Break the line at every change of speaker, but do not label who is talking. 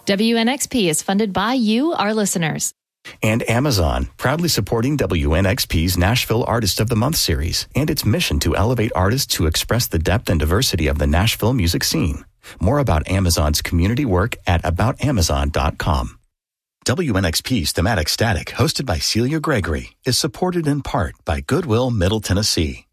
WNXP is funded by you, our listeners.
And Amazon, proudly supporting WNXP's Nashville Artist of the Month series and its mission to elevate artists to express the depth and diversity of the Nashville music scene. More about Amazon's community work at aboutamazon.com. WNXP's Thematic Static, hosted by Celia Gregory, is supported in part by Goodwill Middle Tennessee.